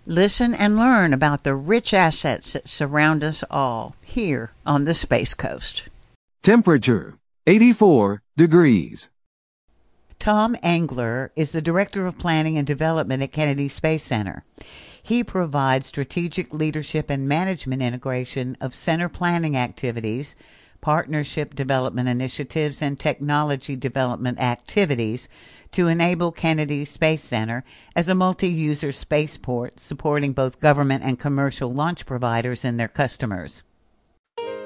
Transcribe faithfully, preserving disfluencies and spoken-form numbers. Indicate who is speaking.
Speaker 1: Listen and learn about the rich assets that surround us all here on the Space Coast.
Speaker 2: Temperature, eighty-four degrees.
Speaker 1: Tom Engler is the Director of Planning and Development at Kennedy Space Center. He provides strategic leadership and management integration of center planning activities, partnership development initiatives, and technology development activities to enable Kennedy Space Center as a multi-user spaceport supporting both government and commercial launch providers and their customers.